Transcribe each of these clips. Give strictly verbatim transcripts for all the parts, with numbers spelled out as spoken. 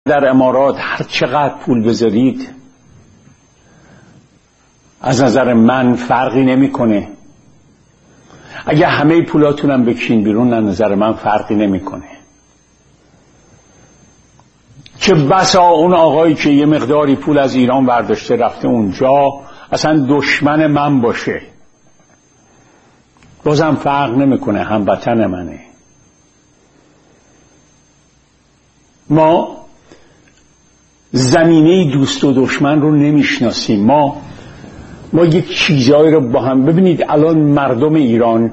در امارات هر چقدر پول بذارید از نظر من فرقی نمیکنه. اگه همه پولاتونم بکشین بیرون از نظر من فرقی نمیکنه. چه بسا اون آقایی که یه مقداری پول از ایران برداشته رفته اونجا اصلا دشمن من باشه، بازم فرق نمیکنه، هموطن منه. ما زمینه دوست و دشمن رو نمیشناسیم. ما ما یک چیزایی رو با هم ببینید. الان مردم ایران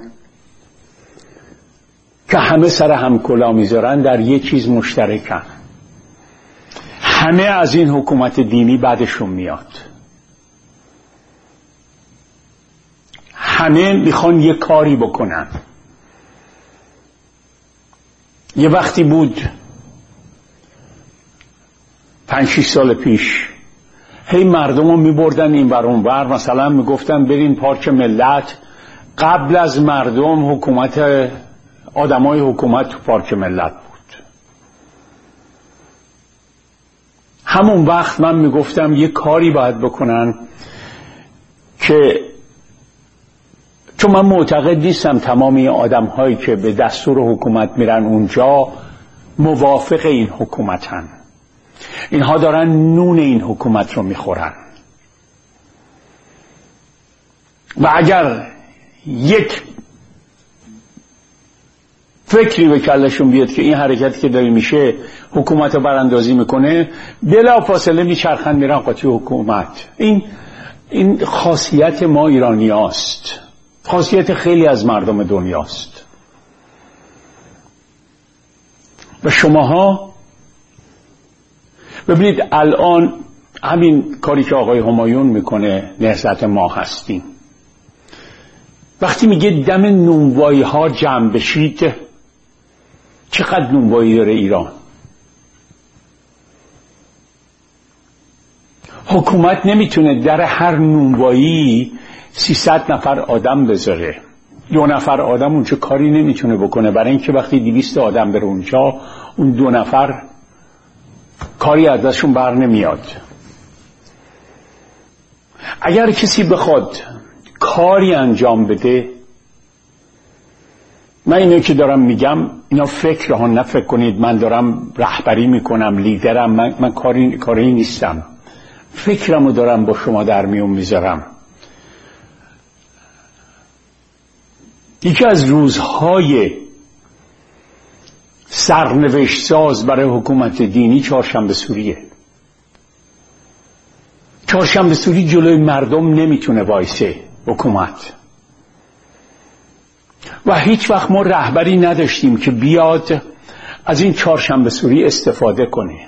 که همه سر هم کلا میذارن در یک چیز مشترکن، همه از این حکومت دینی بعدشون میاد. همه میخوان یک کاری بکنن. یه وقتی بود پنج شیش سال پیش هی مردم رو میبردن این ور اون ور، مثلا میگفتن برین پارک ملت. قبل از مردم حکومت آدمای حکومت تو پارک ملت بود. همون وقت من میگفتم یه کاری باید بکنن که، چون من معتقد نیستم تمام این آدم هایی که به دستور حکومت میرن اونجا موافق این حکومتن. اینها دارن نون این حکومت رو میخورن و اگر یک فکری به کلشون بیاد که این حرکتی که داری میشه حکومت رو براندازی میکنه، بلا فاصله میچرخن میرن قاطی حکومت. این این خاصیت ما ایرانی هاست، خاصیت خیلی از مردم دنیاست. و شماها ببینید الان همین کاری که آقای همایون میکنه، نهضت ما هستیم، وقتی میگه دم نونوایی ها جمع بشید، چقدر نونوایی داره ایران؟ حکومت نمیتونه در هر نونوایی سیصد نفر آدم بذاره. دو نفر آدم اونجا کاری نمیتونه بکنه، برای اینکه وقتی دویست آدم بره اونجا، اون دو نفر کاری ازشون بر نمیاد. اگر کسی بخواد کاری انجام بده، من اینو که دارم میگم اینا فکر ها، نه فکر کنید من دارم رهبری میکنم، لیدرم، من, من کاری, کاری نیستم، فکرمو دارم با شما در میون میذارم. یکی از روزهای سرنوشت ساز برای حکومت دینی چهارشنبه سوریه. چهارشنبه سوری جلوی مردم نمیتونه وایسه حکومت، و هیچ وقت ما رهبری نداشتیم که بیاد از این چهارشنبه سوری استفاده کنه،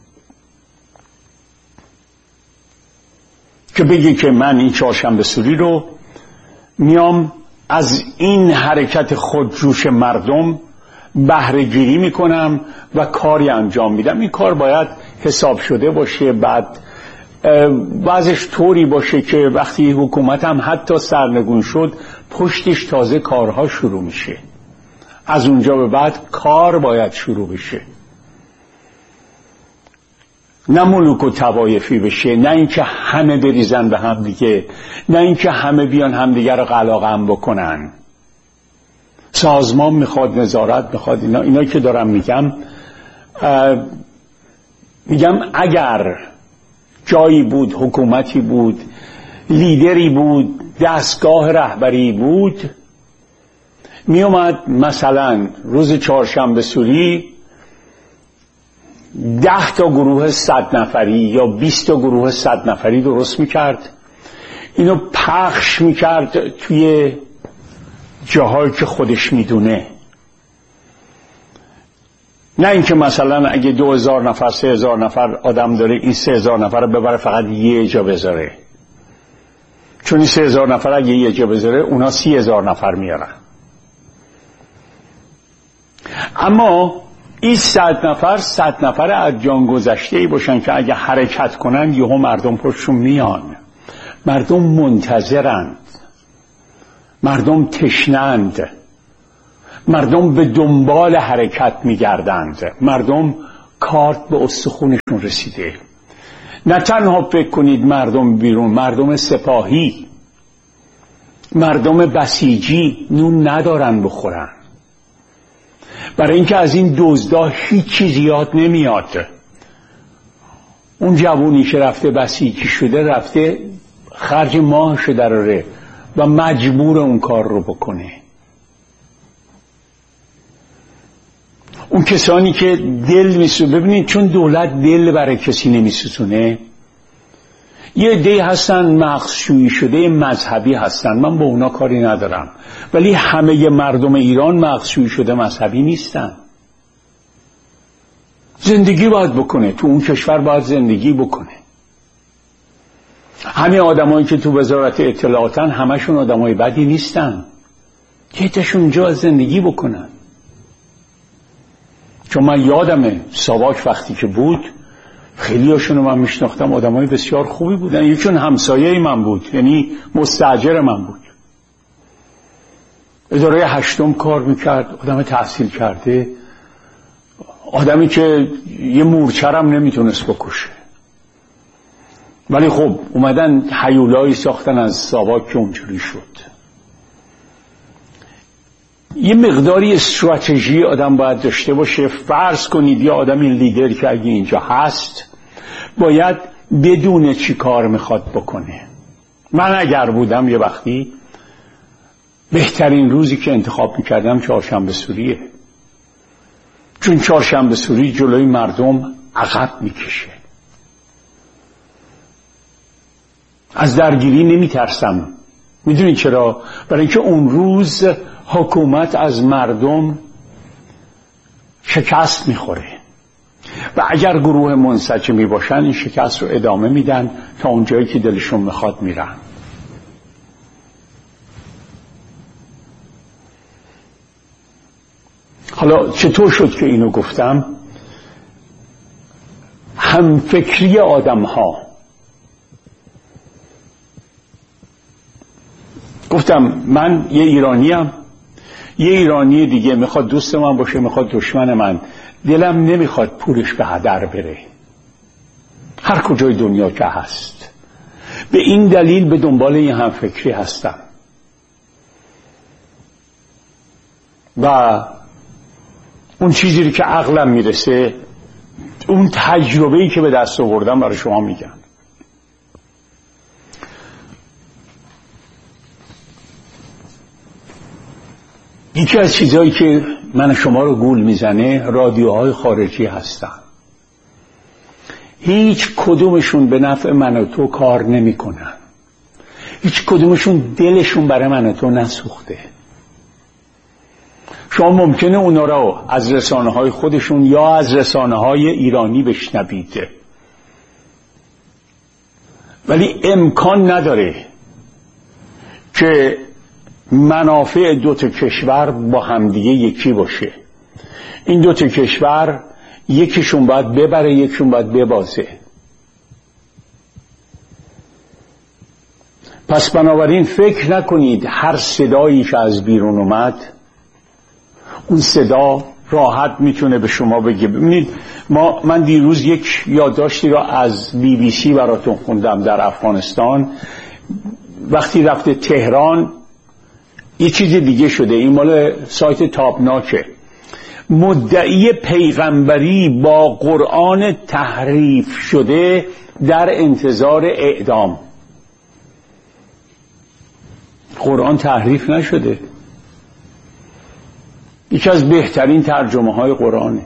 که بگه که من این چهارشنبه سوری رو میام از این حرکت خودجوش مردم بهره گیری میکنم و کاری انجام میدم. این کار باید حساب شده باشه، بعد بعضش طوری باشه که وقتی حکومت هم حتی سرنگون شد پشتش تازه کارها شروع میشه. از اونجا به بعد کار باید شروع بشه، نه ملوک و طوایفی بشه، نه اینکه همه بریزن به هم دیگه، نه اینکه همه بیان هم دیگه رو قلاقم بکنن. سازمان میخواد، نظارت میخواد، اینا اینا که دارم میگم میگم اگر جایی بود، حکومتی بود، لیدری بود، دستگاه رهبری بود، می اومد مثلا روز چهارشنبه سوری ده تا گروه صد نفری یا بیست تا گروه صد نفری درست میکرد، اینو پخش میکرد توی جاهایی که خودش میدونه. نه اینکه مثلا اگه دو هزار نفر سه هزار نفر آدم داره، این سه هزار نفر رو ببره فقط یه جا بذاره، چون این سه هزار نفر اگه یه جا بذاره اونا سی هزار نفر میارن. اما این صد نفر صد نفر از جان گذشته ای باشن که اگه حرکت کنن یهو مردم پشتشون میان. مردم منتظرند، مردم تشنند، مردم به دنبال حرکت میگردند، مردم کارت به استخونشون رسیده. نه تنها فکر کنید مردم بیرون، مردم سپاهی، مردم بسیجی نون ندارن بخورن، برای اینکه از این دزدا هیچی زیاد نمیاد. اون جوونی که رفته بسیجی شده رفته خرج ماهشو دراره و مجبور اون کار رو بکنه. اون کسانی که دل میسوزونه، ببینید چون دولت دل برای کسی نمیسوزونه، یه عده‌ای هستن مغزشویی شده مذهبی هستن، من با اونا کاری ندارم، ولی همه مردم ایران مغزشویی شده مذهبی نیستن. زندگی باید بکنه، تو اون کشور باید زندگی بکنه. همه آدمایی که تو وزارت اطلاعاتن همشون آدمای بدی نیستن، که تاشون اونجا زندگی بکنن. چون من یادمه ساواک وقتی که بود خیلی هاشون رو من میشناختم، آدمای بسیار خوبی بودن. یکیشون همسایه من بود، یعنی مستاجر من بود، اداره هشتم کار میکرد، آدم تحصیل کرده، آدمی که یه مورچرم نمیتونست بکشه. ولی خب اومدن هیولایی ساختن از ساواک که اونجوری شد. یه مقداری استراتژی آدم باید داشته باشه. فرض کنید یه آدمی لیدر که اگه اینجا هست باید بدونه چی کار میخواد بکنه. من اگر بودم یه وقتی بهترین روزی که انتخاب میکردم چهارشنبه سوریه، چون چهارشنبه سوری جلوی مردم عقب میکشه. از درگیری نمیترسم. میدونید چرا؟ برای اینکه اون روز حکومت از مردم شکست میخوره و اگر گروه منسجمی باشن این شکست رو ادامه میدن تا اون جایی که دلشون میخواد میرن. حالا چطور شد که اینو گفتم؟ همفکری آدم ها. گفتم من یه ایرانیم، یه ایرانی دیگه میخواد دوست من باشه، میخواد دشمن من، دلم نمیخواد پولش به هدر بره، هر کجای دنیا که هست. به این دلیل به دنبال این همفکری هستم و اون چیزی که عقلم میرسه، اون تجربه‌ای که به دست آوردم برای شما میگم. یکی از چیزهایی که من شما رو گول میزنه رادیوهای خارجی هستن. هیچ کدومشون به نفع من و تو کار نمی کنن. هیچ کدومشون دلشون برای من و تو نسوخته. شما ممکنه اونا رو از رسانه های خودشون یا از رسانه های ایرانی بشنوید، ولی امکان نداره که منافع دو تا کشور با همدیگه یکی باشه. این دو تا کشور یکیشون باید ببره، یکیشون باید ببازه. پس بنابراین فکر نکنید هر صدایی که از بیرون اومد اون صدا راحت میتونه به شما بگه. ببینید ما من دیروز یک یادداشتی را از بی بی سی براتون خوندم در افغانستان. وقتی رفته تهران یه چیز دیگه شده، این مال سایت تابناکه. مدعی پیغمبری با قرآن تحریف شده در انتظار اعدام. قرآن تحریف نشده، یکی از بهترین ترجمه های قرآنه.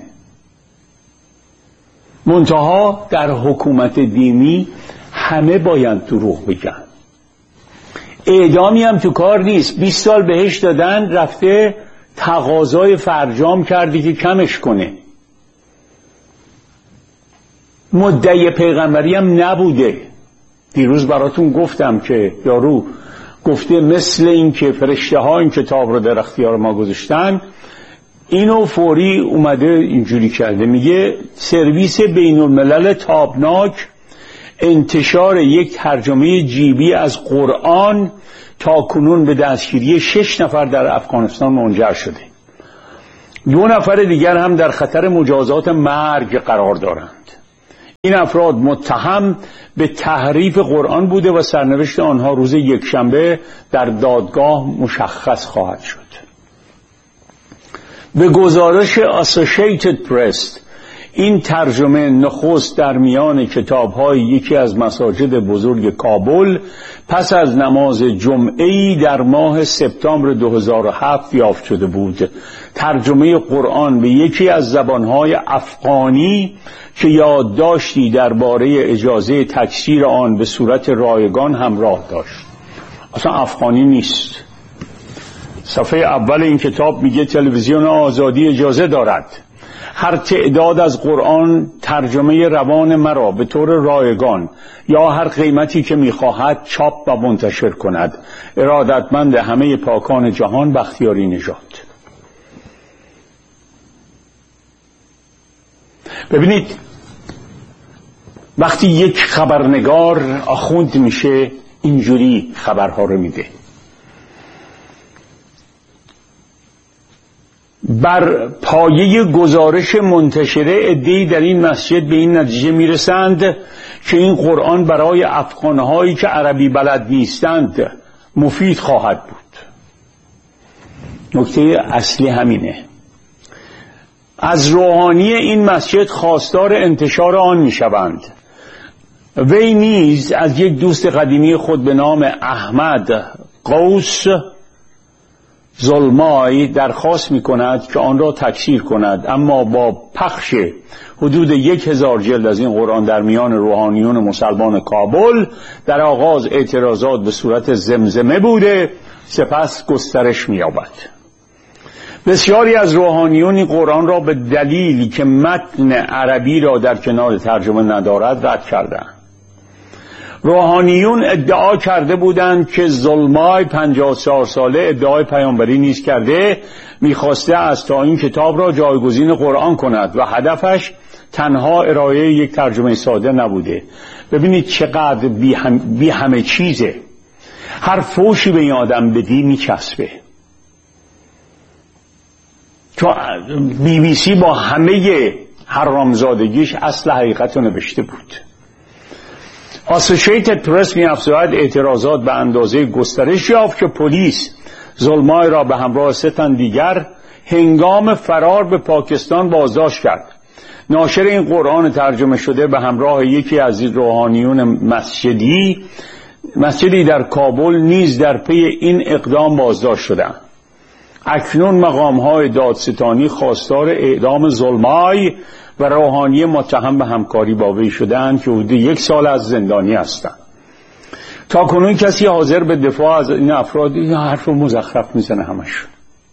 منتها در حکومت دینی همه باید دروغ بگن. اعدامی هم تو کار نیست. بیست سال بهش دادن، رفته تقاضای فرجام کرده که کمش کنه. مدعی پیغمبری هم نبوده. دیروز براتون گفتم که یارو گفته مثل این که فرشته ها این کتاب رو در اختیار ما گذاشتن، اینو فوری اومده اینجوری کرده. میگه سرویس بین الملل تابناک انتشار یک ترجمه جیبی از قرآن تا کنون به دستگیری شش نفر در افغانستان منجر شده. دو نفر دیگر هم در خطر مجازات مرگ قرار دارند. این افراد متهم به تحریف قرآن بوده و سرنوشت آنها روز یکشنبه در دادگاه مشخص خواهد شد. به گزارش Associated Press، این ترجمه نخست در میان کتاب‌های یکی از مساجد بزرگ کابل پس از نماز جمعه‌ای در ماه سپتامبر دو هزار و هفت یافت شده بود. ترجمه قرآن به یکی از زبان‌های افغانی که یادداشتی درباره اجازه تکثیر آن به صورت رایگان همراه داشت. اصلا افغانی نیست. صفحه اول این کتاب میگه تلویزیون آزادی اجازه دارد هر تعداد از قرآن ترجمه روان مرا به طور رایگان یا هر قیمتی که میخواهد چاپ و منتشر کند. ارادتمند همه پاکان جهان، بختیاری نژاد. ببینید، وقتی یک خبرنگار آخوند میشه اینجوری خبرها رو میده. بر پایه گزارش منتشره عده‌ای در این مسجد به این نتیجه میرسند که این قرآن برای افغانهایی که عربی بلد نیستند مفید خواهد بود. نکته اصلی همینه. از روحانی این مسجد خواستار انتشار آن میشوند. وی نیز از یک دوست قدیمی خود به نام احمد قوس ظلمای درخواست می کند که آن را تکثیر کند، اما با پخش حدود یک هزار جلد از این قرآن در میان روحانیون مسلمان کابل در آغاز اعتراضات به صورت زمزمه بوده، سپس گسترش می یابد. بسیاری از روحانیون این قرآن را به دلیلی که متن عربی را در کنار ترجمه ندارد رد کردند. روحانیون ادعا کرده بودند که ظلمای پنجاه و چهار ساله ادعای پیامبری نیز کرده، میخواسته از تا این کتاب را جایگزین قرآن کند و هدفش تنها ارائه یک ترجمه ساده نبوده. ببینید چقدر بی, هم... بی همه چیزه. هر فوشی به این آدم بدی میچسبه. چون بی بی سی با همه حرامزادگیش اصل حقیقت رو نوشته بود. Associated Press می‌افزاید اعتراضات به اندازه گسترش یافت که پلیس ظلمای را به همراه سه تن دیگر هنگام فرار به پاکستان بازداشت کرد. ناشر این قرآن ترجمه شده به همراه یکی از روحانیون مسجدی مسجدی در کابل نیز در پی این اقدام بازداشت شدند. اکنون مقام‌های دادستانی خواستار اعدام ظلمای و روحانی متهم به همکاری با وی شدند که حدود یک سال از زندانی هستند. تا کنون کسی حاضر به دفاع از این افراد این حرف مزخرف میزنه همشون.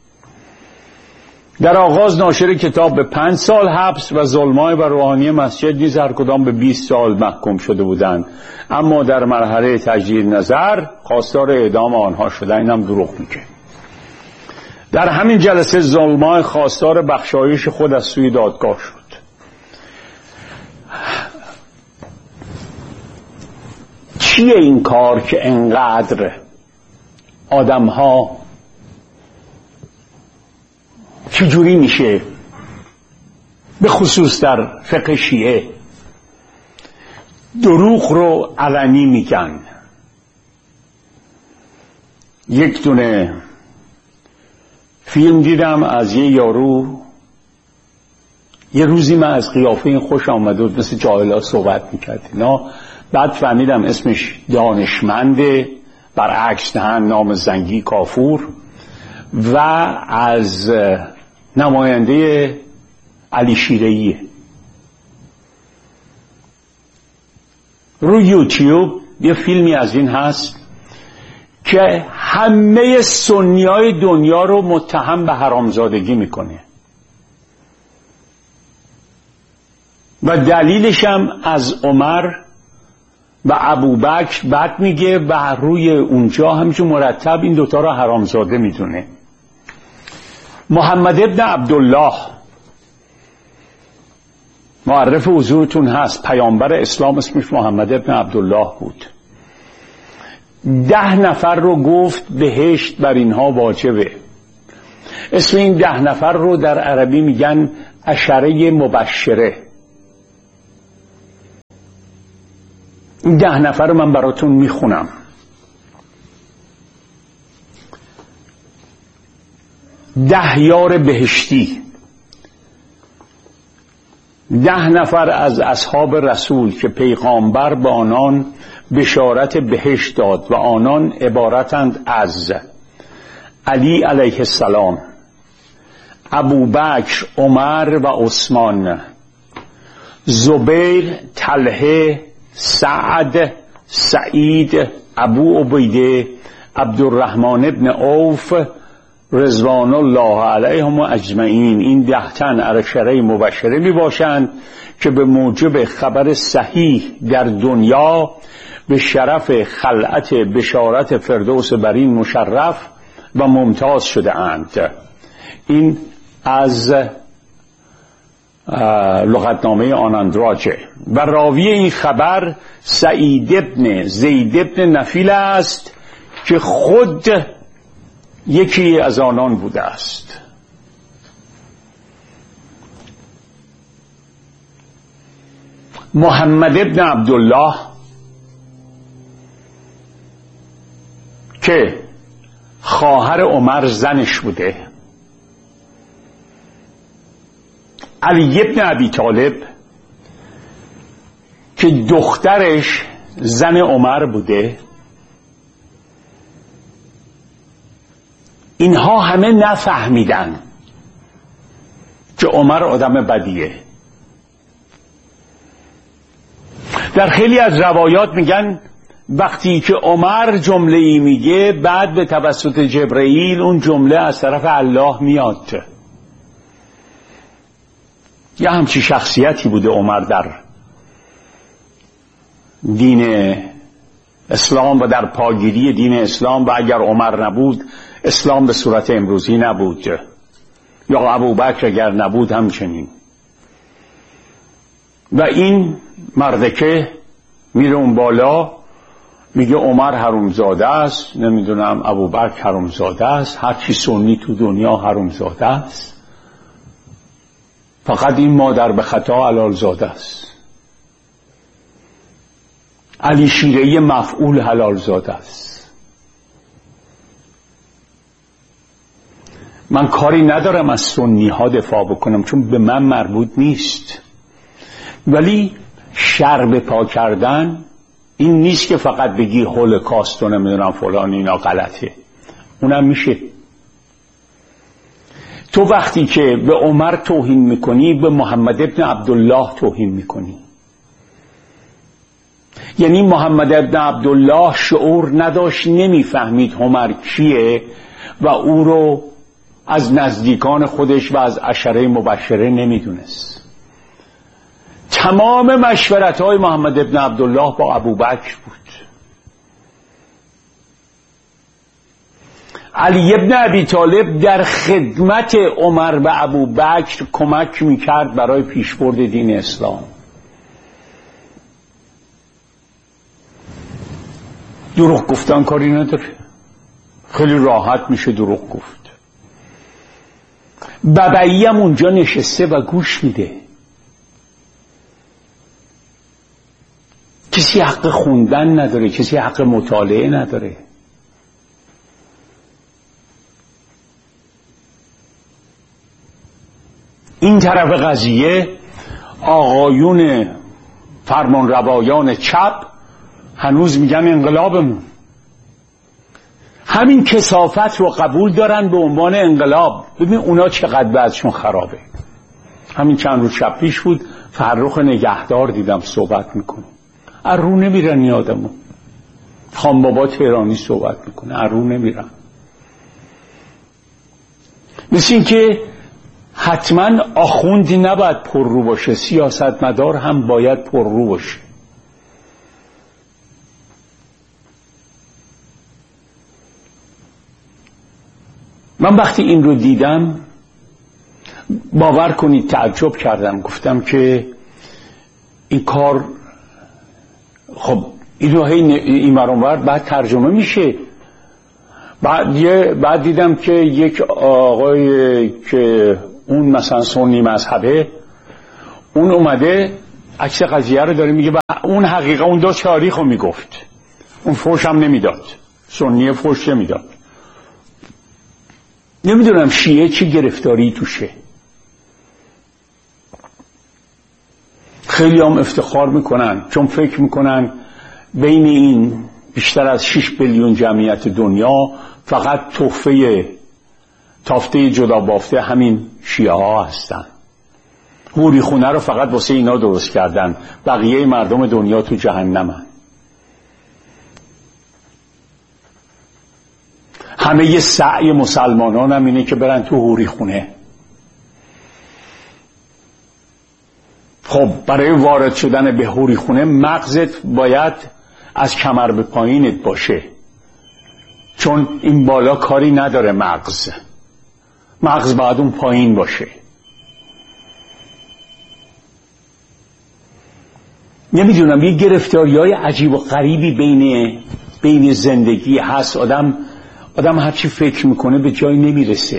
در آغاز ناشر کتاب به پنج سال حبس و ظلمای و روحانی مسجد نیز هر کدام به بیست سال محکوم شده بودند، اما در مرحله تجدید نظر خواستار اعدام آنها شدند. اینم دروغ میگه. در همین جلسه ظلمای خواستار بخشایش خود از سوی دادگاه شد. چیه این کار که انقدر آدم ها چجوری میشه به خصوص در فقه شیعه دروغ رو علنی میگن؟ یک دونه فیلم دیدم از یه یارو، یه روزی من از قیافه این خوش آمده بود، مثل جاهلا صحبت میکرد اینا. بعد فهمیدم اسمش دانشمنده، برعکس دهن نام زنگی کافور، و از نماینده علی شیرهیه. روی یوتیوب یه فیلمی از این هست که همه سنیای دنیا رو متهم به حرامزادگی میکنه و دلیلش هم از عمر و ابوبکر بد میگه و روی اونجا همچون مرتب این دوتا رو حرامزاده میدونه. محمد ابن عبدالله معرف حضورتون هست، پیامبر اسلام، اسمش محمد ابن عبدالله بود. ده نفر رو گفت بهشت بر اینها واجبه. اسم این ده نفر رو در عربی میگن عشره مبشره. این ده نفر رو من براتون میخونم. ده یار بهشتی، ده نفر از اصحاب رسول که پیغامبر به آنان بشارت بهشت داد و آنان عبارتند از علی علیه السلام، ابوبکر، عمر و عثمان، زبیر، طلحه، سعد، سعید، ابو عبیده، عبدالرحمن ابن عوف رضوان الله علیهم اجمعین. این ده تن عشره مبشره می باشند که به موجب خبر صحیح در دنیا به شرف خلعت بشارت فردوس برین مشرف و ممتاز شده اند. این از لغتنامه آناندراجه. و راوی این خبر سعید ابن زید ابن نفیل است که خود یکی از آنان بوده است. محمد ابن عبدالله که خواهر عمر زنش بوده، علی ابن ابی طالب که دخترش زن عمر بوده، اینها همه نفهمیدن که عمر آدم بدیه. در خیلی از روایات میگن وقتی که عمر جمله ای میگه بعد به توسط جبرئیل اون جمله از طرف الله میاد. یه همچی شخصیتی بوده عمر در دین اسلام و در پاگیری دین اسلام، و اگر عمر نبود اسلام به صورت امروزی نبود، یا ابوبکر اگر نبود همچنین. و این مردکه میره اون بالا میگه عمر حرومزاده است، نمیدونم ابوبکر حرومزاده است، هر چی سنی تو دنیا حرومزاده است، فقط این مادر به خطا حلال زاده است. علی شیره‌ای مفعول حلال زاده است. من کاری ندارم از سنی ها دفاع بکنم چون به من مربوط نیست، ولی شر به پا کردن این نیست که فقط بگی هولوکاست و نمیدونم فلان اینا غلطه، اونم میشه. تو وقتی که به عمر توهین میکنی به محمد ابن عبدالله توهین میکنی. یعنی محمد ابن عبدالله شعور نداشت، نمیفهمید عمر کیه و او رو از نزدیکان خودش و از عشره مبشره نمیدونست. تمام مشورت های محمد ابن عبدالله با ابوبکر بود. علی ابن ابی طالب در خدمت عمر و ابوبکر کمک میکرد برای پیشبرد دین اسلام. دروغ گفتن کاری نداره، خیلی راحت میشه دروغ گفت. ببعی هم اونجا نشسته و گوش میده. کسی حق خوندن نداره، کسی حق مطالعه نداره. این طرف قضیه آقایون فرمان روایان چپ هنوز میگن انقلابمون. همین کثافت رو قبول دارن به عنوان انقلاب. ببین اونا چقدر بعدشون خرابه. همین چند روز شب پیش بود فرخ نگهدار دیدم صحبت میکنه، از رو نمیرن این آدمو. خان بابا تهرانی صحبت میکنه، از رو نمیرن. مثل این که حتما آخوندی نباید پر رو باشه، سیاستمدار هم باید پر رو باشه. من وقتی این رو دیدم باور کنید تعجب کردم. گفتم که این کار خب این رو این مرانور بعد ترجمه میشه. بعد یه بعد دیدم که یک آقای که اون مثلا سنی مذهبه، اون اومده عکس قضیه رو داره میگه و اون حقیقه اون دو تاریخ رو میگفت، اون فوش هم نمیداد، سنی فوش نمیداد. نمیدونم شیعه چی گرفتاری توشه. خیلی هم افتخار میکنن چون فکر میکنن بین این بیشتر از شش بیلیون جمعیت دنیا فقط تحفه تافته جدا بافته همین شیعه ها هستن. حوری خونه رو فقط واسه اینا درست کردن، بقیه مردم دنیا تو جهنمن. همه ی سعی مسلمانان هم اینه که برن تو حوری خونه. خب برای وارد شدن به حوری خونه مغزت باید از کمر به پایینت باشه، چون این بالا کاری نداره. مغز مغز باید اون پایین باشه. نمیدونم یه گرفتاری‌های عجیب و غریبی بین بین زندگی هست. آدم آدم هرچی فکر میکنه به جایی نمیرسه.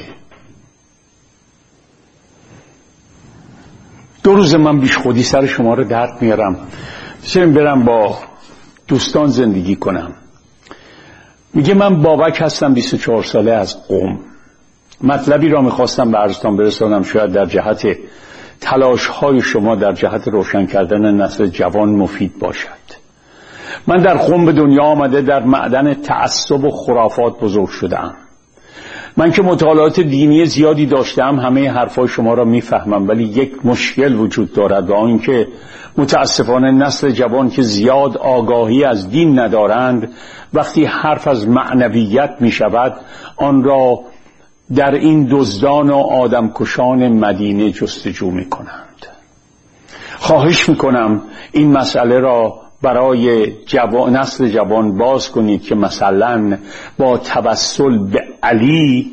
دو روز من بیش خودی سر شما رو درد میارم، بسیم برم با دوستان زندگی کنم. میگه من بابک هستم، بیست و چهار ساله، از قم. مطلبی را میخواستم به عرضتان برسانم، شاید در جهت تلاش های شما در جهت روشن کردن نسل جوان مفید باشد. من در قم به دنیا آمده در معدن تعصب و خرافات بزرگ شدم. من که مطالعات دینی زیادی داشتم همه حرفای شما را میفهمم، ولی یک مشکل وجود دارد، و آن که متاسفانه نسل جوان که زیاد آگاهی از دین ندارند وقتی حرف از معنویت می شود آن را در این دزدان و آدمکشان مدینه جستجو می کنند. خواهش می کنم این مسئله را برای جوان، نسل جوان باز کنید که مثلا با توسل به علی،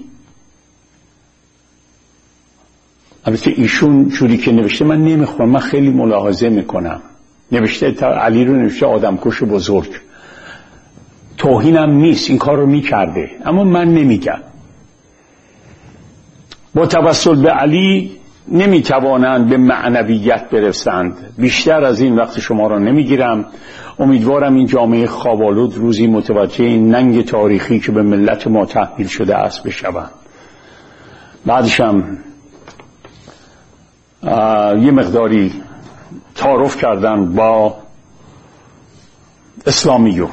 البته ایشون جوری که نوشته من نمیخونم، من خیلی ملاحظه میکنم، نوشته علی رو نوشته آدمکش بزرگ، توهینم نیست، این کار رو میکرده، اما من نمیگم. با توسل به علی نمیتوانند به معنویت برسند. بیشتر از این وقت شما را نمیگیرم. امیدوارم این جامعه خواب‌آلود روزی متوجه این ننگ تاریخی که به ملت ما تحمیل شده است بشوند. بعدشم یه مقداری تعارف کردن با اسلامیون.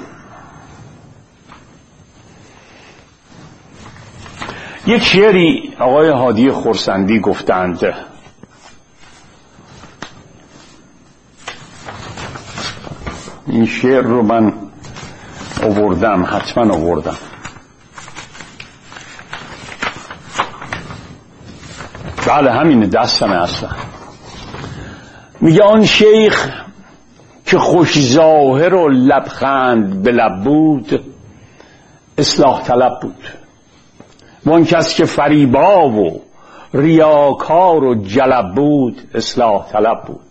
یک شعری آقای هادی خرسندی گفتند، این شعر رو من آوردم، حتما آوردم. بله همین دستمه اصلا. میگه آن شیخ که خوش ظاهر و لبخند به لب بود اصلاح طلب بود، وان کس که فریبا و ریاکار و جلب بود اصلاح طلب بود.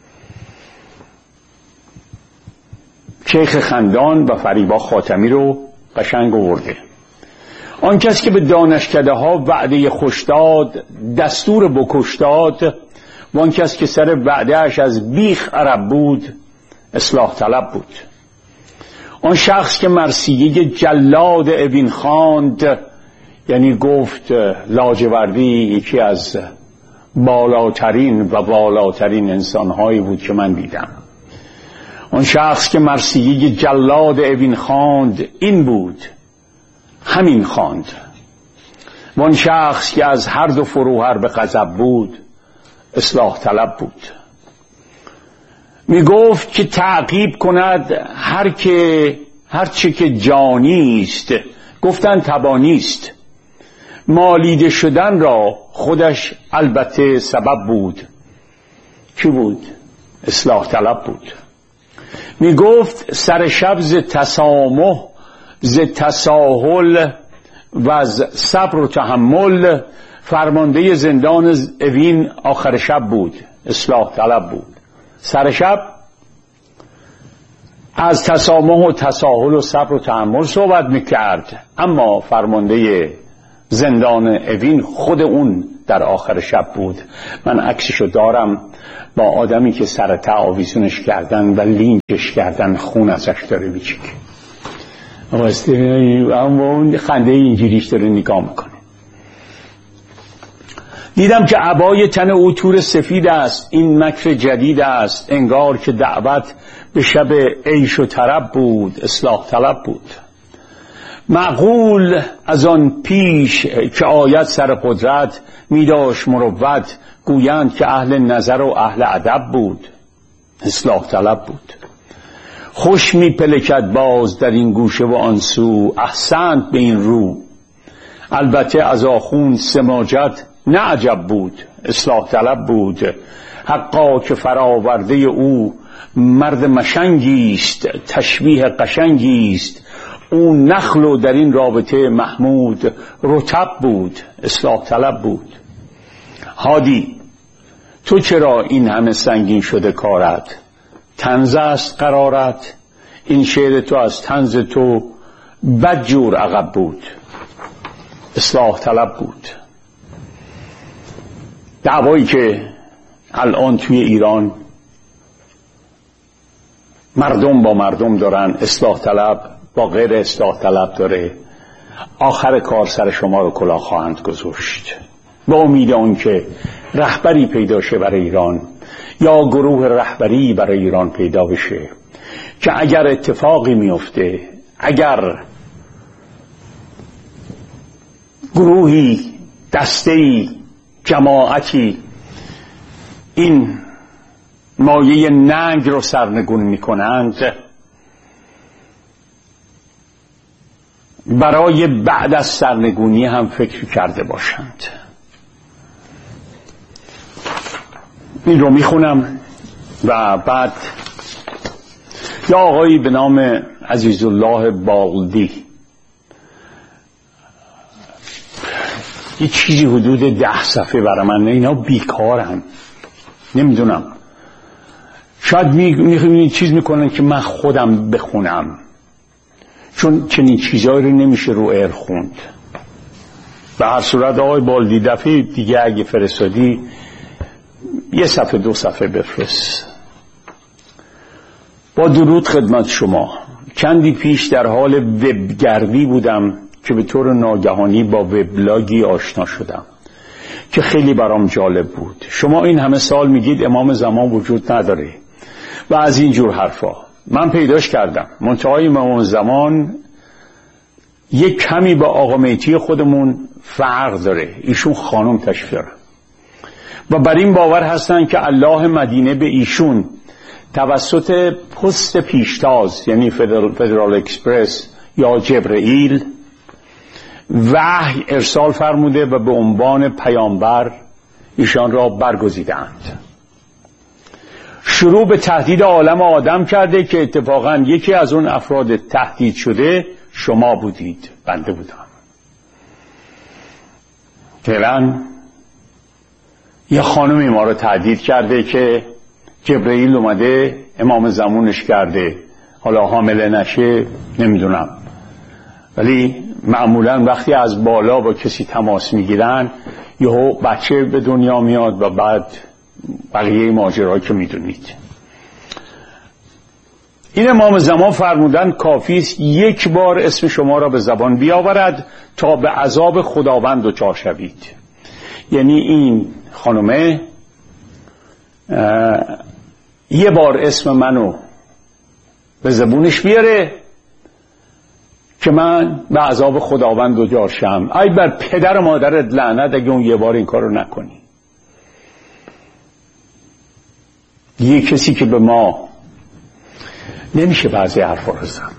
شیخ خندان و فریبا خاتمی رو قشنگ آورده. آن کس که به دانشکده ها وعده خوش داد دستور بکش داد، وان کس که سر وعده اش از بیخ عرب بود اصلاح طلب بود. آن شخص که مرثیه جلاد اوین خواند، یعنی گفت لاجوردی یکی از بالاترین و بالاترین انسانهایی بود که من دیدم. آن شخص که مرثیه جلاد اوین خواند این بود، همین خواند. وان شخص که از هر دو فروهر به غضب بود اصلاح طلب بود. می گفت که تعقیب کند هر که هر چه که جانی است، گفتن تبانی است. مالیده شدن را خودش البته سبب بود. کی بود؟ اصلاح طلب بود. می گفت سر شب ز تسامح ز تساهل و از صبر و تحمل فرمانده زندان اوین آخر شب بود، اصلاح طلب بود. سر شب از تسامح و تساهل و صبر و تحمل صحبت میکرد، اما فرمانده زندان اوین خود اون در آخر شب بود. من عکسشو دارم با آدمی که سر تعاویزونش کردن و لینچش کردن، خون ازش داره میچکه، اما اون خنده اینجوریش داره نگاه میکنه. دیدم که عبای تن او تور سفید است، این مکر جدید است، انگار که دعوت به شب عیش و طرب بود، اصلاح طلب بود. معقول از آن پیش که آید سر قدرت، می داشت مروت، گویند که اهل نظر و اهل ادب بود، اصلاح طلب بود. خوش می پلکد باز در این گوشه و آن سو، احسنت به این رو، البته از آخوند سماجت نه عجب بود، اصلاح طلب بود. حقا که فراورده او مرد مشنگیست، تشبیه قشنگیست، اون نخل و در این رابطه محمود رطب بود، اصلاح طلب بود. هادی تو چرا این همه سنگین شده کارت؟ طنز است قرارت؟ این شعر تو از طنز تو بدجور عقب بود، اصلاح طلب بود. دعوایی که الان توی ایران مردم با مردم دارن، اصلاح طلب با غیر اصلاح طلب داره، آخر کار سر شما رو کلاه خواهند گذاشت. با امید اون که رهبری پیدا شه برای ایران، یا گروه رهبری برای ایران پیدا بشه که اگر اتفاقی میفته، اگر گروهی، دسته‌ای، جماعتی این مایه ننگ رو سرنگون میکنند، برای بعد از سرنگونی هم فکر کرده باشند. این رو میخونم و بعد یا آقایی به نام عزیزالله بالدی، یه چیزی حدود ده صفحه برای من، اینا بیکارن، نمیدونم، شاید می می چیز میکنن که من خودم بخونم، چون چنین چیزایی رو نمیشه رو ایر خوند. به هر صورت آقای بالدی دفعه دیگه اگه فرستادی یه صفحه دو صفحه بفرست. با درود خدمت شما. چندی پیش در حال وبگردی بودم که به طور ناگهانی با وبلاگی آشنا شدم که خیلی برام جالب بود. شما این همه سال میگید امام زمان وجود نداره و از این جور حرفا. من پیداش کردم، منتهای امام زمان یک کمی با آقا میتی خودمون فرق داره، ایشون خانم تشریف داره و بر این باور هستن که الله مدینه به ایشون توسط پست پیشتاز، یعنی فدرال, فدرال اکسپرس یا جبرئیل، وحی ارسال فرموده و به عنوان پیامبر ایشان را برگزیدند. شروع به تهدید عالم آدم کرده که اتفاقا یکی از اون افراد تهدید شده شما بودید، بنده بودم. فعلا یه خانمی ما رو تهدید کرده که جبرئیل اومده امام زمانش کرده، حالا حامله نشه نمیدونم، ولی معمولا وقتی از بالا با کسی تماس میگیرن یهو بچه به دنیا میاد و بعد بقیه ماجرا که میدونید. این امام زمان فرمودن کافی است یک بار اسم شما را به زبان بیاورد تا به عذاب خداوند دچار شوید. یعنی این خانمه یه بار اسم منو به زبونش بیاره که من به عذاب خداوند دچار شم. ای بر پدر و مادرت لعنت اگه اون یه بار این کارو نکنی. یه کسی که به ما نمیشه بعضی حرفا رو زد.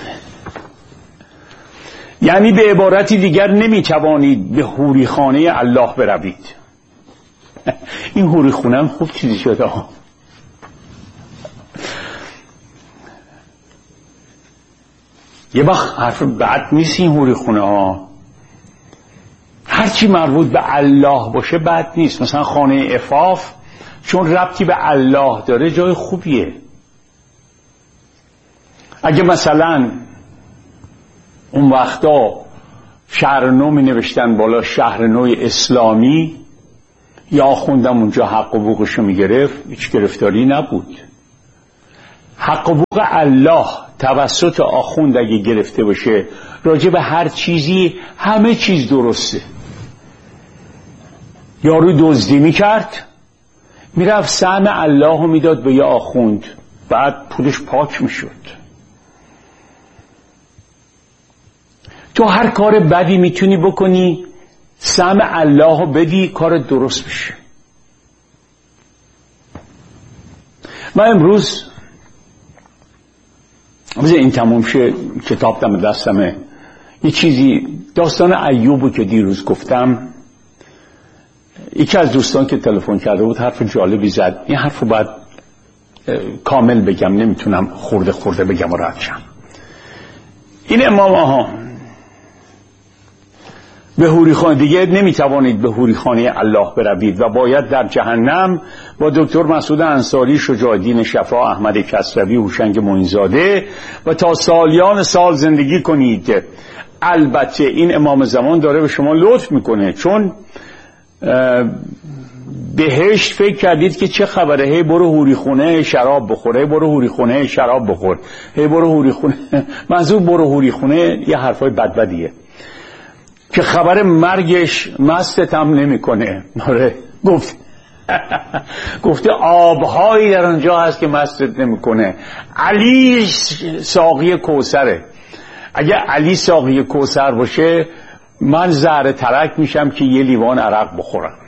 یعنی به عبارتی دیگر نمیتوانید به حوری خانه الله بروید. این حوری خونه هم خوب چیزی شده ها. یه وقت حرف بد نیست این حوری خونه ها، هرچی مربوط به الله باشه بد نیست. مثلا خانه عفاف چون ربطی به الله داره جای خوبیه. اگه مثلا اون وقتا شهر نو می نوشتن بالا شهر نو اسلامی، یا آخوندم اونجا حق و حقوقشو می گرفت، هیچ گرفتاری نبود. حق و حقوق الله توسط آخوند اگه گرفته باشه راجع به هر چیزی همه چیز درسته. یارو دزدی می کرد، می رفت سهم الله رو می داد به یه آخوند، بعد پولش پاک می شد. تو هر کار بدی میتونی بکنی، سهم الله رو بدی، کار درست بشه. من امروز بذار این تموم شه، کتاب دم دستمه، یه چیزی داستان ایوبو که دیروز گفتم، یکی از دوستان که تلفن کرده بود حرف جالبی زد. این حرف رو باید کامل بگم، نمیتونم خورده خورده بگم و رد شم. این امام آها به حوریخانه دیگه نمیتوانید به حوریخانه الله بروید و باید در جهنم با دکتر مسعود انصاری، شجاعالدین شفا، احمد کسروی، هوشنگ معینزاده و تا سالیان سال زندگی کنید. البته این امام زمان داره به شما لطف میکنه، چون بهشت فکر کردید که چه خبره، هی برو حوریخونه شراب بخور، هی برو حوریخونه شراب بخور، هی برو حوریخونه. منظور برو حوریخونه یه حرفای بدبدیه که خبر مرگش مستت هم نمی کنه. آره گفت گفته آبهایی در اونجا هست که مستت نمی کنه. علی ساقی کوثره. اگه علی ساقی کوثر باشه من زهر ترک میشم که یه لیوان عرق بخورم.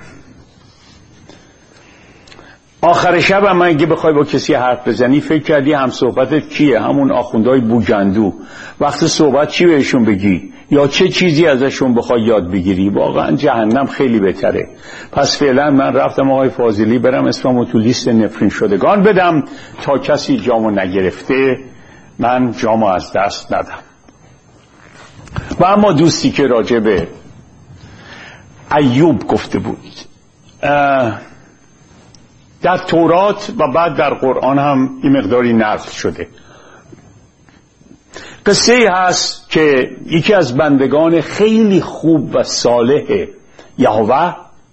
آخر شب هم اگه بخوای با کسی حرف بزنی فکر کردی هم صحبتت کیه؟ همون آخوندهای بوگندو. وقت صحبت چی بهشون بگی یا چه چیزی ازشون بخوای یاد بگیری؟ واقعا جهنم خیلی بهتره. پس فعلا من رفتم آقای فاضلی برم اسممو تو لیست نفرین شدگان بدم تا کسی جامو نگرفته من جامو از دست ندم. و اما دوستی که راجع به ایوب گفته بود، در تورات و بعد در قرآن هم این مقداری نقل شده. قصه ای هست که یکی از بندگان خیلی خوب و صالح یهوه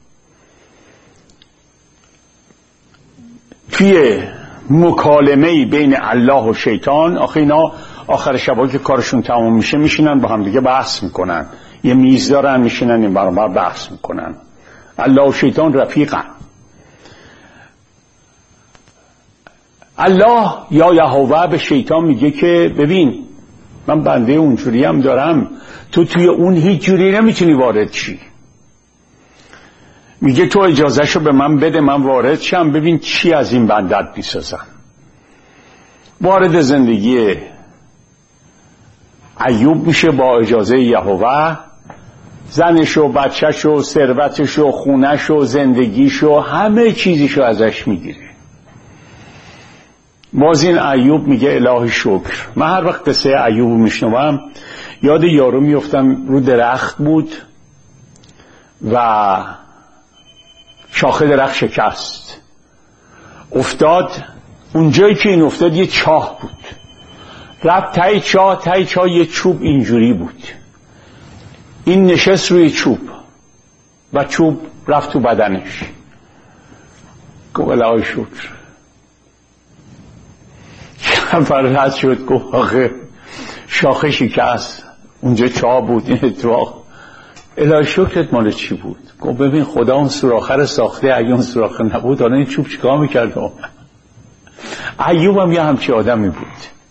توی مکالمه بین الله و شیطان، آخه اینا آخر شبا که کارشون تمام میشه میشینن با هم دیگه بحث میکنن، یه میز دارن میشینن این برابر بحث میکنن. الله و شیطان رفیقن. الله یا یهوه به شیطان میگه که ببین من بنده اونجوری هم دارم، تو توی اون هیچ جوری نمیتونی وارد شی. میگه تو اجازهشو به من بده من وارد شم، ببین چی از این بندت میسازم. وارد زندگی ایوب میشه با اجازه یهوه. زنشو، بچهشو، ثروتشو، خونهشو، زندگیشو، همه چیزیشو ازش میگیره. باز این ایوب میگه الهی شکر. من هر وقت قصه ایوب میشنوم یاد یارو میفتم رو درخت بود و شاخه درخت شکست، افتاد اونجایی که این افتاد یه چاه بود، رفت تای چاه، تای چاه یه چوب اینجوری بود، این نشست روی چوب و چوب رفت تو بدنش. گفت الهی شکر. فرد شد گفت آخه شاخه شکست اونجا چاه بود، این اتفاق الهی شکرت مال چی بود؟ گفت ببین خدا اون سوراخه رو ساخته، اگه اون سوراخه نبود حالا این چوب چیکار میکرد؟ ایوب هم یه همچی آدمی بود،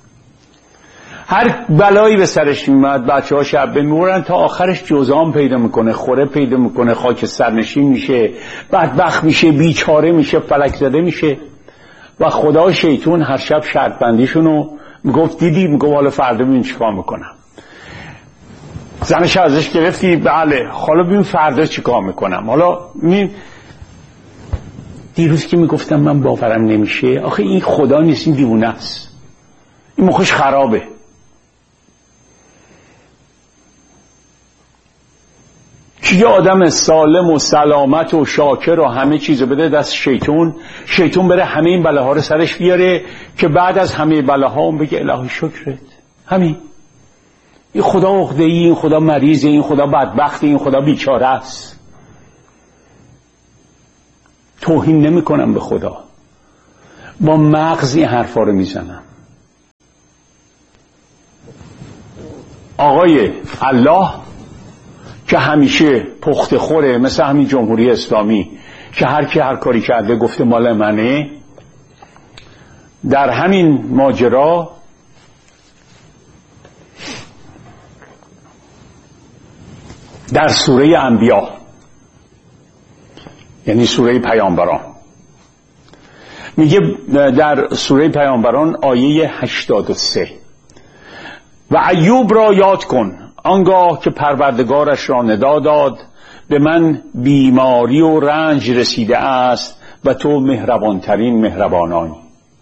هر بلایی به سرش میمد بچه ها شب میمورن تا آخرش جزام پیدا میکنه، خوره پیدا میکنه، خاک سرنشین میشه، بدبخت میشه، بیچاره میشه، فلک زده میشه. و خدا شیطون هر شب شرط بندیشونو میگفت دیدی، میگفت حالا فردا ببین چیکار میکنم. زنش ازش گرفتی، بله حالا ببین فردا چیکار میکنم. حالا می دیروز که میگفتم من باورم نمیشه، آخه این خدا نیست، این دیوونه است، این مخش یه آدم سالم و سلامت و شاکر و همه چیزو بده دست شیطون، شیطون بره همه این بلاها رو سرش بیاره که بعد از همه بلاها اون بگه الهی شکرت. همین. این خدا عقده‌ای، این خدا مریضه، این خدا بدبخته، این خدا بیچاره است. توهین نمی کنم به خدا، با مغز این حرفا رو میزنم. آقای الله که همیشه پخت خوره، مثل همین جمهوری اسلامی که هر کی هر کاری کرده گفته مال منه، در همین ماجرا در سوره انبیا، یعنی سوره پیامبران، میگه در سوره پیامبران آیه هشتاد و سه و ایوب را یاد کن آنگاه که پروردگارش را ندا داد به من بیماری و رنج رسیده است و تو مهربانترین مهربانانی.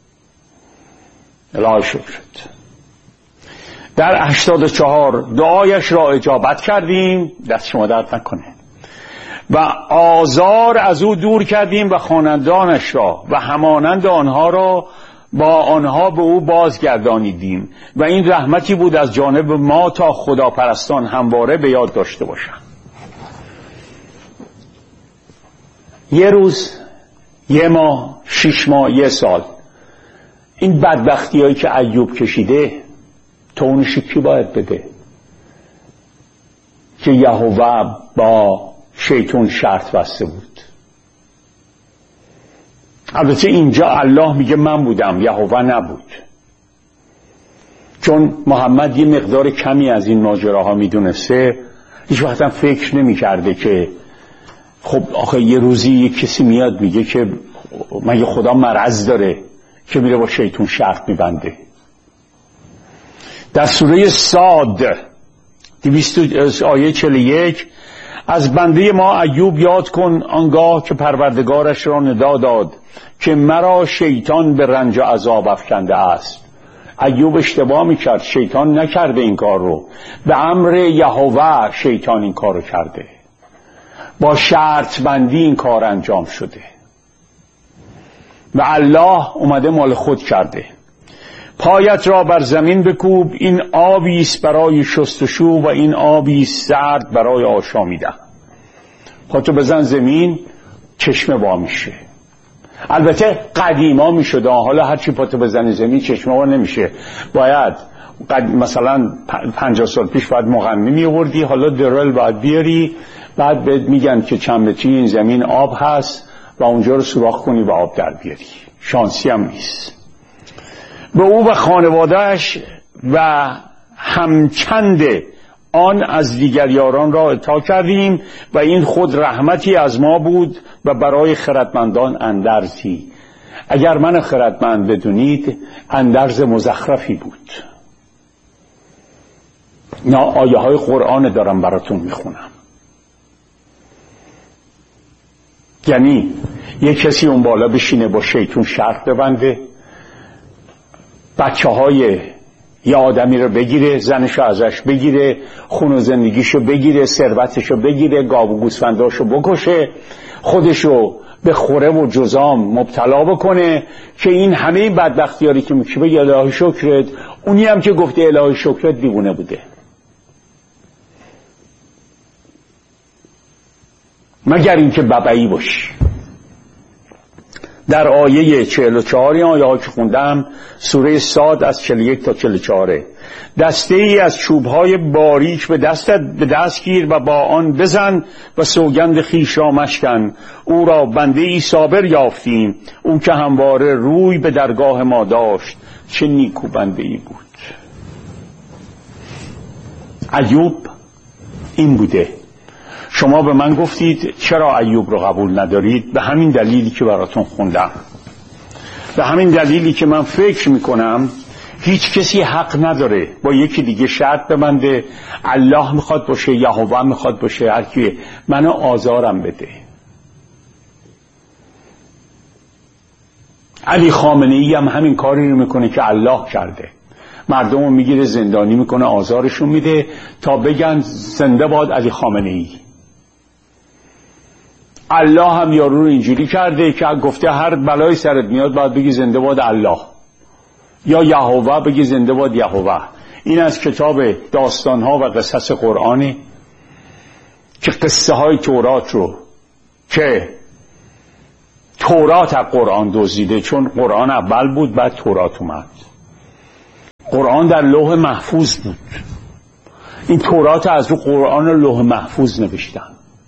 الهی شکرت. در هشتاد و چهار دعایش را اجابت کردیم، دست شما درد نکنه، و آزار از او دور کردیم و خاندانش را و همانند آنها را با آنها به او بازگردانیدیم و این رحمتی بود از جانب ما تا خداپرستان همواره به یاد داشته باشند. یه روز، یه ماه، شش ماه، یه سال، این بدبختی هایی که ایوب کشیده تونش کی باید بده؟ که یهوه با شیطان شرط بسته بود. البته اینجا الله میگه من بودم، یهوه نبود، چون محمد یه مقدار کمی از این ماجراها میدونسته، هیچ وقتا فکر نمیکرده که خب آخه یه روزی یه کسی میاد میگه که مگه خدا مرض داره که میره با شیطان شرط میبنده. در سوره صاد آیه چهل و یک از بنده ما ایوب یاد کن آنگاه که پروردگارش را ندا داد که مرا شیطان به رنج و عذاب افکنده است. ایوب اشتباه میکرد، شیطان نکرده این کار رو، به امر یهوه شیطان این کار رو کرده، با شرط بندی این کار انجام شده و الله اومده مال خود کرده. پایت را بر زمین بکوب، این آبی است برای شستشو و این آبی است سرد برای آشامیدن. پاتو بزن زمین، چشمه وا میشه. البته قدیما میشد، حالا هرچی پاتو بزنی زمین چشمه وا نمیشه. باید مثلا پنجاه سال پیش باید مغنی میوردی، حالا درل باید بیاری، بعد بهت میگن که چند متری این زمین آب هست و اونجا رو سوراخ کنی و آب در بیاری. شانسی هم نیست. به او و خانوادهش و همچند آن از دیگر یاران را عطا کردیم و این خود رحمتی از ما بود و برای خردمندان اندرزی. اگر من خردمند بدونید اندرز مزخرفی بود. نه، آیه های قرآن دارم براتون میخونم. یعنی یک کسی اون بالا بشینه با شیطون شرط ببنده، بچه های یه آدمی رو بگیره، زنشو ازش بگیره، خون و زندگیشو بگیره، ثروتشو بگیره، گاو و گوسفنداشو بکشه، خودشو به خوره و جزام مبتلا بکنه که این همه این بدبختیاری که میشه بگه الهی شکرت. اونی هم که گفته الهی شکرت دیوونه بوده، مگر اینکه ببعی باشی. در آیه چهل و چهار این آیه ها که خوندم، سوره صاد از چهل و یک تا چهل و چهار، دسته ای از چوبهای باریک به دستت به دست گیر و با آن بزن و سوگند خویش را مشکن. او را بنده ای صابر یافتیم، او که همواره روی به درگاه ما داشت، چه نیکو بنده ای بود. ایوب این بوده. شما به من گفتید چرا ایوب رو قبول ندارید؟ به همین دلیلی که براتون خوندم، به همین دلیلی که من فکر میکنم هیچ کسی حق نداره با یکی دیگه شرط ببنده. الله میخواد باشه، یهوه میخواد باشه، هر کی منو آزارم بده. علی خامنه ای هم همین کاری رو میکنه که الله کرده. مردم رو میگیره زندانی میکنه، آزارشون میده تا بگن زنده باد علی خامنه ای. الله هم یارو رو اینجوری کرده که گفته هر بلای سرت میاد باید بگی زنده باد الله، یا یهوه بگی زنده باد یهوه. این از کتاب داستانها و قصص قرآنی که قصه های تورات رو که تورات از قرآن دزدیده، چون قرآن اول بود بعد تورات اومد. قرآن در لوح محفوظ بود، این تورات از رو قرآن لوح محفوظ نوشتن.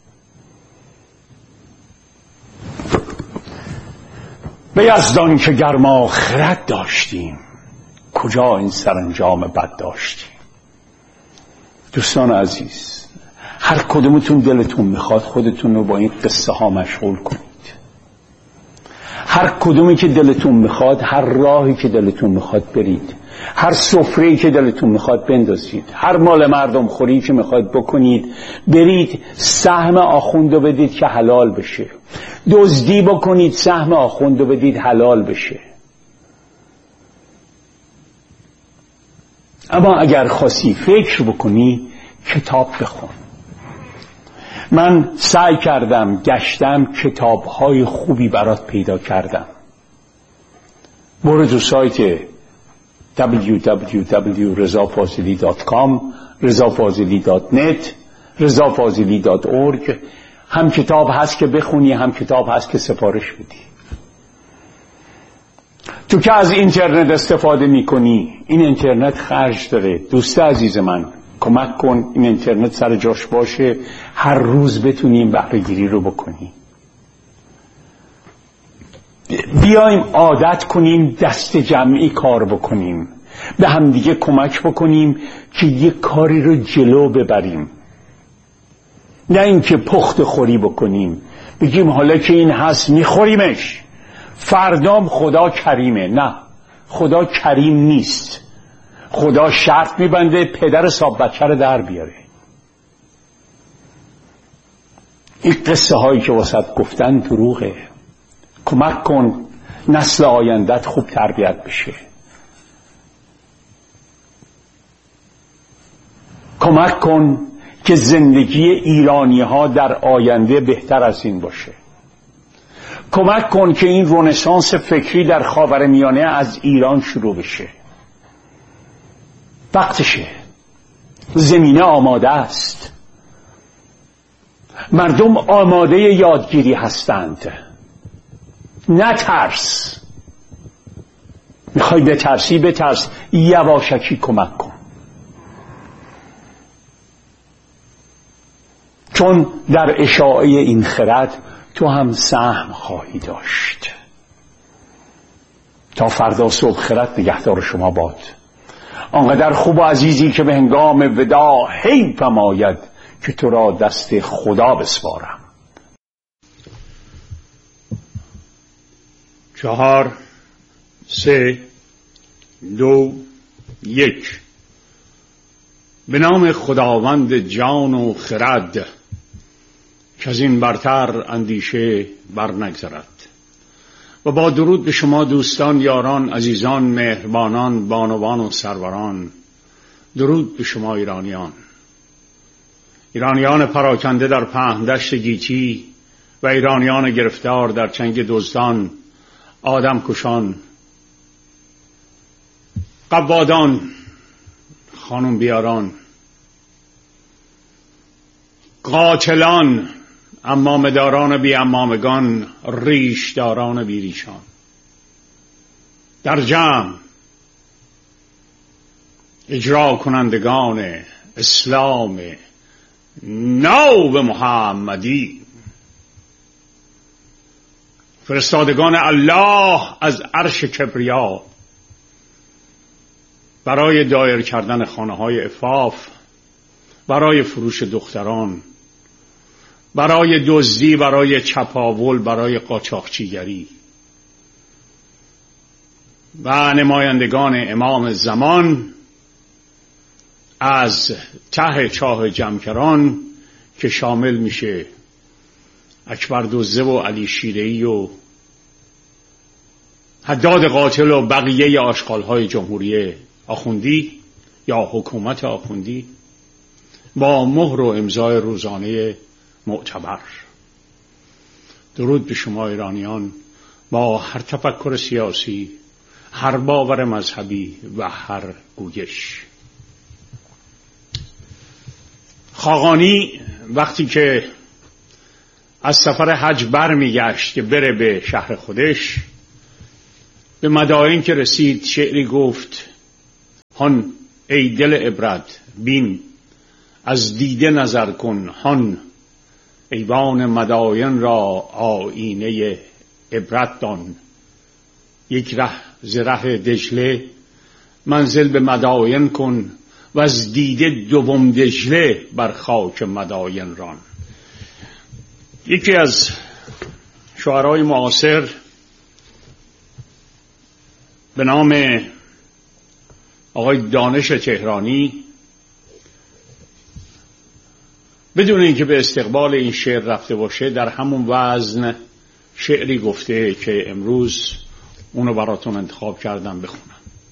به یزدان که گرما خرد داشتیم، کجا این سرانجام بد داشتیم. دوستان عزیز، هر کدومتون دلتون میخواد خودتون رو با این قصه ها مشغول کنید. هر کدومی که دلتون میخواد، هر راهی که دلتون میخواد برید، هر سفره‌ای که دلتون میخواد بندازید، هر مال مردم خوری که میخواد بکنید برید، سهم آخوندو بدید که حلال بشه. دزدی بکنید، سهم آخوندو بدید حلال بشه. اما اگر خاصی فکر بکنی، کتاب بخون. من سعی کردم، گشتم، کتاب‌های خوبی برات پیدا کردم. برو تو سایت دبلیو دبلیو دبلیو دات رضا فاضلی دات کام، رضا فاضلی دات نت، رضا فاضلی دات اورگ. هم کتاب هست که بخونی، هم کتاب هست که سفارش بدی. تو که از اینترنت استفاده میکنی، این اینترنت خرج داره. دوست عزیز من، کمک کن این اینترنت سر جاش باشه، هر روز بتونیم بهره گیری رو بکنیم. بیایم عادت کنیم دست جمعی کار بکنیم، به هم دیگه کمک بکنیم که یه کاری رو جلو ببریم. نه اینکه پخت خوری بکنیم، بگیم حالا که این هست میخوریمش، فردام خدا کریمه. نه، خدا کریم نیست. خدا شرط میبنده پدر صاحب بچه رو در بیاره. این قصه هایی که واسط گفتن دروغه. کمک کن نسل آیندت خوب تربیت بشه. کمک کن که زندگی ایرانی ها در آینده بهتر از این باشه. کمک کن که این رنسانس فکری در خاورمیانه از ایران شروع بشه. وقتشه. زمینه آماده است. مردم آماده یادگیری هستند. نترس. میخوای بترسی بترس، یواشکی کمک کن. چون در اشاعه این خرد تو هم سهم خواهی داشت. تا فردا صبح خرد نگهدار شما باد. آنقدر خوب و عزیزی که به هنگام وداع حیفم آید که تو را دست خدا بسپارم. چهار، سه، دو، یک. به نام خداوند جان و خرد که از این برتر اندیشه بر نگذرد. و با درود به شما دوستان، یاران، عزیزان، مهربانان، بانوان و سروران. درود به شما ایرانیان، ایرانیان پراکنده در پهندشت گیتی و ایرانیان گرفتار در چنگ دزدان، آدم کشان، قوادان، خانم بیاران، قاتلان، امامداران بی امامگان، ریشداران بی ریشان. در جمع اجرا کنندگان اسلام نو محمدی، فرستادگان الله از عرش کبریا برای دایر کردن خانه های عفاف، برای فروش دختران، برای دزدی، برای چپاول، برای قاچاقچیگری، و نمایندگان امام زمان از ته چاه جمکران که شامل میشه اکبر دزده و علی شیره‌ای و حداد قاتل و بقیه آشغال‌های جمهوری آخوندی یا حکومت آخوندی با مهر و امضای روزانه معتبر. درود به شما ایرانیان با هر تفکر سیاسی، هر باور مذهبی و هر گویش. خاقانی وقتی که از سفر حج برمیگشت که بره به شهر خودش، به مدائن که رسید شعری گفت: هان ای دل عبرت بین، از دیده نظر کن هان، ایوان مدائن را آیینه عبرت دان. یک ره ز ره دجله منزل به مدائن کن، و از دیده دوم دجله بر خاک مدائن ران. یکی از شاعرای معاصر به نام آقای دانش تهرانی، بدون اینکه به استقبال این شعر رفته باشه، در همون وزن شعری گفته که امروز اونو براتون انتخاب کردم بخونم.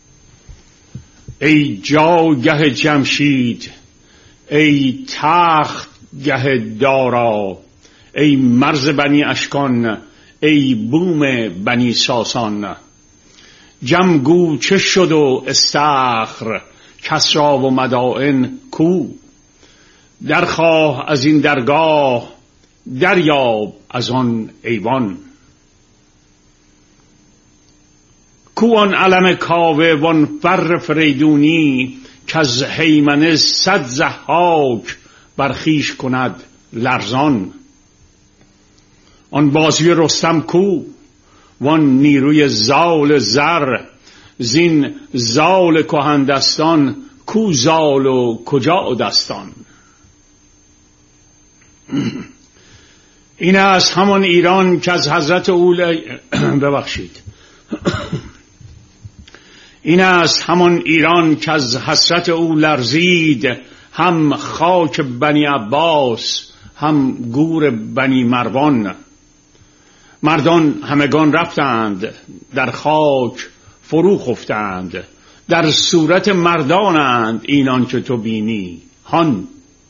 ای جاگه جمشید، ای تخت گه دارا، ای مرز بنی اشکان، ای بوم بنی ساسان. جمگو چه شد و استخر، کسرا و مدائن کو؟ درخواه از این درگاه، دریاب از آن ایوان. کو آن علم کاوه وان فر فریدونی، کز هیمنه صد ضحاک بر خویش کند لرزان. آن بازوی رستم کو؟ وان نیروی زال زر، زین زال کهندستان کو زال و کجا دستان. این است همان ایران که از حضرت او ببخشید این است همان ایران که از حسرت او لرزید، هم خاک بنی عباس هم گور بنی مروان. مردان همگان رفتند در خاک فرو خفتند، در صورت مردانند اینان که تو بینی هان.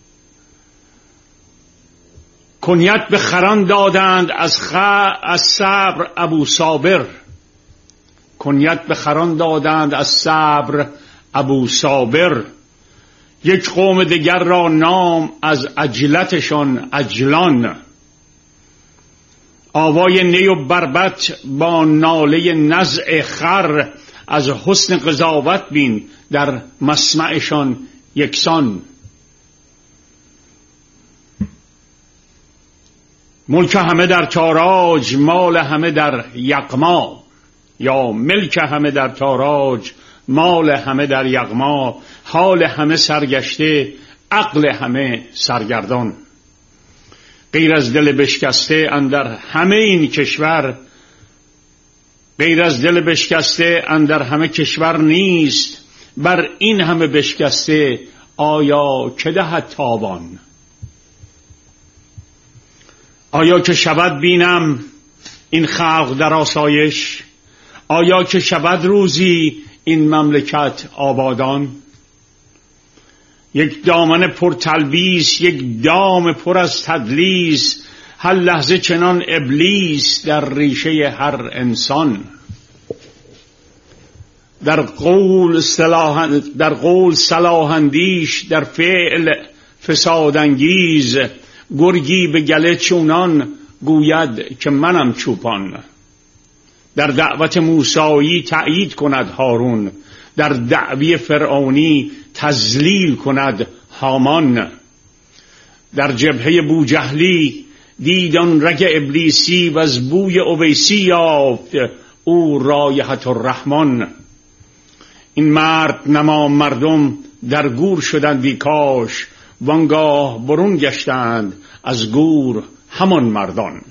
کنیت به خران دادند از خ از صبر ابو صابر، کنیت به خران دادند از صبر ابو صابر. یک قوم دیگر را نام از عجلتشان عجلان. آوای نی و بربط با ناله نزع خر، از حسن قضاوت بین در مسمعشان یکسان. ملک همه در تاراج، مال همه در یغما. یا ملک همه در تاراج، مال همه در یغما. حال همه سرگشته، عقل همه سرگردان. غیر از دل بشکسته اندر همه این کشور، غیر از دل بشکسته اندر همه کشور نیست. بر این همه بشکسته آیا که دهد تاوان؟ آیا که شود بینم این خلق در آسایش؟ آیا که شود روزی این مملکت آبادان؟ یک دامن پر تلبیس، یک دام پر از تدلیس، هر لحظه چنان ابلیس در ریشه هر انسان. در قول صلاح در قول صلاح اندیش، در فعل فساد انگیز. گرگی به گله چونان، گوید که منم چوپان. در دعوت موسایی تأیید کند هارون، در دعوی فرعونی تذلیل کند هامان. در جبهه بوجهلی دید آن رگ ابلیسی، و از بوی اویسی یافت او رایحة الرحمن. این مرد نما مردم در گور شدندی کاش، وانگاه برون گشتند از گور همان مردان.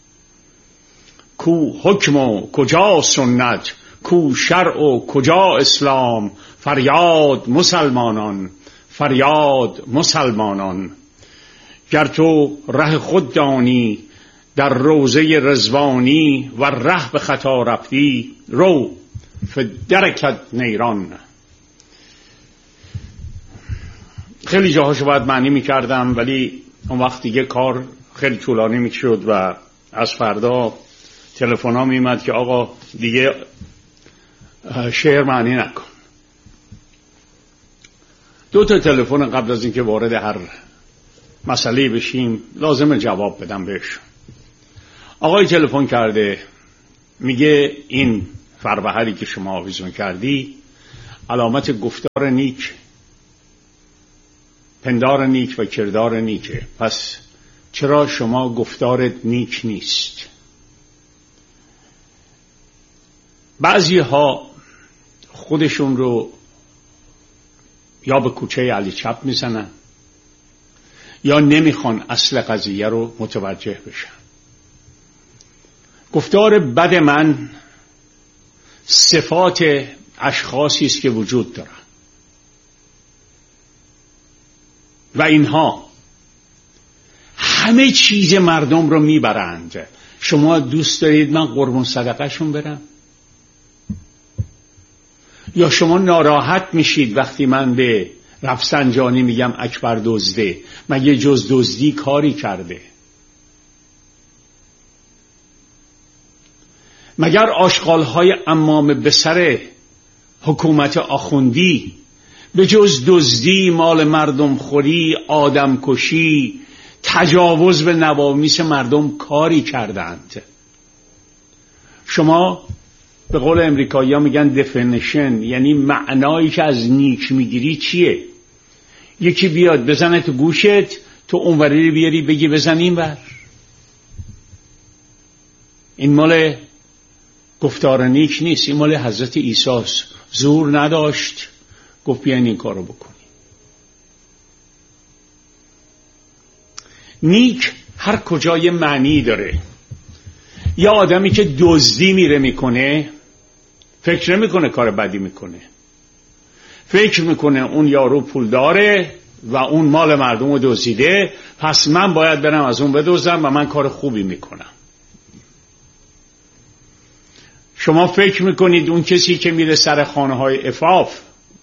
کو حکم و کجا سنت، کو شرع و کجا اسلام. فریاد مسلمانان، فریاد مسلمانان. گر تو ره خود دانی در روضه رضوانی، و ره به خطا رفتی رو فدرکت نیران. خیلی جاهاشو باید معنی میکردم، ولی اون وقت دیگه کار خیلی طولانی میشد و از فردا تلفن ها میمد که آقا دیگه شعر معنی نکن. دو تا تلفن قبل از اینکه وارد هر مسئله بشیم لازمه جواب بدم بهشون. آقای تلفن کرده میگه این فربهری که شما آویزون کردی علامت گفتار نیک، پندار نیک و کردار نیکه، پس چرا شما گفتارت نیک نیست؟ بعضی ها خودشون رو یا به کوچه علی چپ میزنن یا نمیخوان اصل قضیه رو متوجه بشن. گفتار بد من صفات اشخاصی است که وجود دارن و اینها همه چیز مردم رو میبرند. شما دوست دارید من قربون صدقه شون برم؟ یا شما ناراحت میشید وقتی من به رفسنجانی میگم اکبر دزده؟ مگه جز دزدی کاری کرده؟ مگر آشغالهای عمامه به سر حکومت آخوندی به جز دزدی، مال مردم خوری، آدم کشی، تجاوز به نوامیس مردم کاری کردند؟ شما به قول امریکایی ها میگن definition، یعنی معنایی که از نیک میگیری چیه؟ یکی بیاد بزنه تو گوشت، تو اونوری بیاری بگی بزن این ور. این مال گفتار نیک نیست، این مال حضرت عیسی است. زور نداشت، گفت بیاین این کارو بکنی. نیک هر کجا یه معنی داره. یا آدمی که دزدی میره میکنه فکر نمیکنه کار بدی میکنه، فکر میکنه اون یارو پول داره و اون مال مردم رو دزدیده، پس من باید برم از اون بدزدم و من کار خوبی میکنم. شما فکر میکنید اون کسی که میره سر خانه های عفاف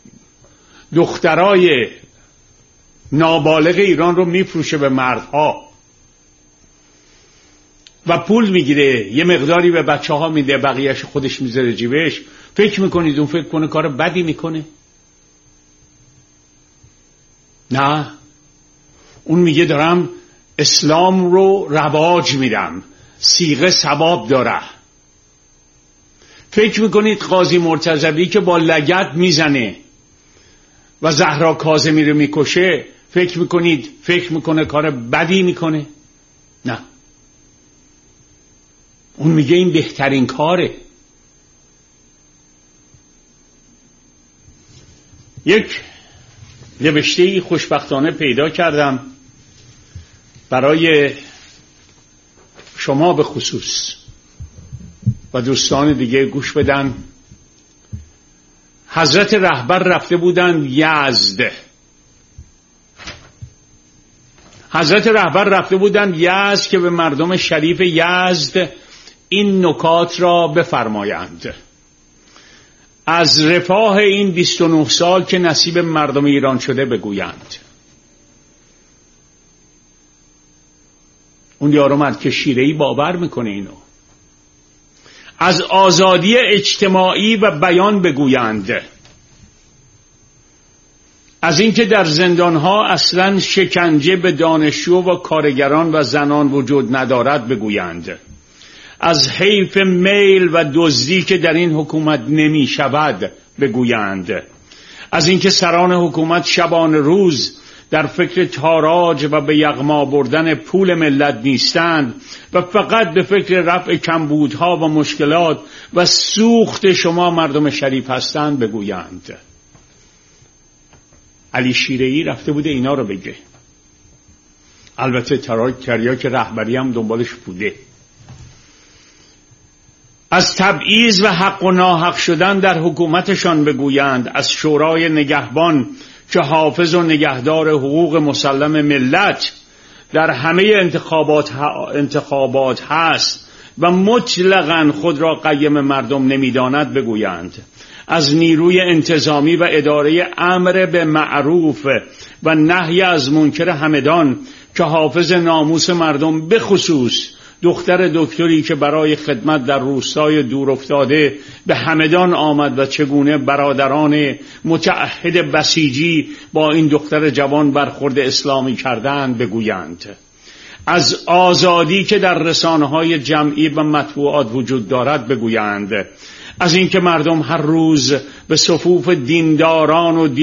دخترای نابالغ ایران رو میفروشه به مردها و پول میگیره، یه مقداری به بچه ها میده، بقیهش خودش میذاره جیبش، فکر میکنید اون فکر کنه کار بدی میکنه؟ نه، اون میگه دارم اسلام رو رواج میدم، صیغه ثواب داره. فکر میکنید قاضی مرتضوی که با لگد میزنه و زهرا کاظمی رو میکشه فکر میکنید فکر میکنه کار بدی میکنه؟ نه، اون میگه این بهترین کاره. یک نوشته‌ای خوشبختانه پیدا کردم برای شما به خصوص و دوستان دیگه گوش بدن. حضرت رهبر رفته بودن یزد. حضرت رهبر رفته بودن یزد که به مردم شریف یزد این نکات را بفرمایند. از رفاه این بیست و نه سال که نصیب مردم ایران شده بگویند. اون یارو مرد که شیره‌ای باور میکنه اینو. از آزادی اجتماعی و بیان بگویند. از اینکه در زندانها اصلا شکنجه به دانشجو و کارگران و زنان وجود ندارد بگویند. از حیف میل و دزدی که در این حکومت نمی شود بگویند. از اینکه سران حکومت شبان روز در فکر تاراج و به یغما بردن پول ملت نیستند و فقط به فکر رفع کمبودها و مشکلات و سوخت شما مردم شریف هستند بگویند. علی شیره‌ای رفته بوده اینا رو بگه. البته تریاک رهبری هم دنبالش بوده. از تبعیض و حق و ناحق شدن در حکومتشان بگویند. از شورای نگهبان که حافظ و نگهدار حقوق مسلم ملت در همه انتخابات انتخابات هست و مطلقاً خود را قیم مردم نمیداند بگویند. از نیروی انتظامی و اداره امر به معروف و نهی از منکر همدان که حافظ ناموس مردم به خصوص دختر دکتری که برای خدمت در روستای دور افتاده به همدان آمد و چگونه برادران متعهد بسیجی با این دختر جوان برخورد اسلامی کردند بگویند. از آزادی که در رسانه‌های جمعی و مطبوعات وجود دارد بگویند. از اینکه مردم هر روز به صفوف دینداران و